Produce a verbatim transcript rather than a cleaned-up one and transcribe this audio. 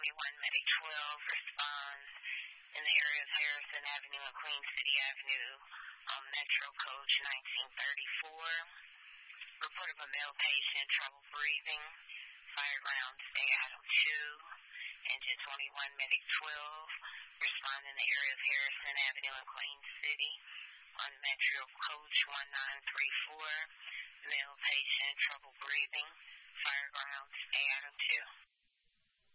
twenty-one Medic twelve responds in the area of Harrison Avenue and Queen City Avenue on Metro Coach nineteen thirty-four. Report of a male patient, trouble breathing, fire ground, stay Adam two. Engine twenty-one Medic twelve respond in the area of Harrison Avenue and Queen City on Metro Coach one nine three four. Male patient, trouble breathing, fire ground, stay Adam two.